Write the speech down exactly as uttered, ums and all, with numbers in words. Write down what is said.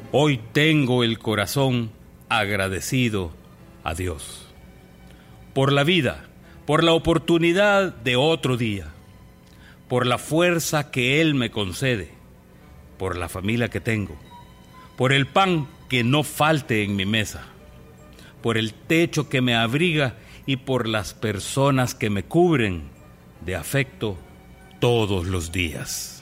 Hoy tengo el corazón agradecido a Dios por la vida, por la oportunidad de otro día, por la fuerza que Él me concede, por la familia que tengo, por el pan que no falte en mi mesa, por el techo que me abriga y por las personas que me cubren de afecto todos los días.